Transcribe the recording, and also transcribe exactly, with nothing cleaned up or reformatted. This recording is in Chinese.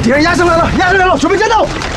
敌人压上来了，压上来了，准备战斗！